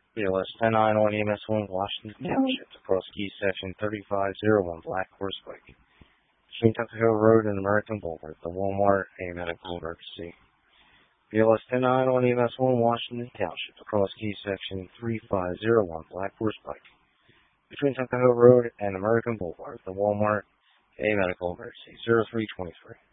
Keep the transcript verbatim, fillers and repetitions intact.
B L S ten nine on E M S one, Washington Township, across Key Section thirty-five oh one, Black Horse Pike. Between Tuckahoe Road and American Boulevard, the Walmart, a medical emergency. B L S ten nine on E M S one, Washington Township, across Key Section thirty-five oh one, Black Horse Pike. Between Tuckahoe Road and American Boulevard, the Walmart, a medical emergency. zero three twenty-three.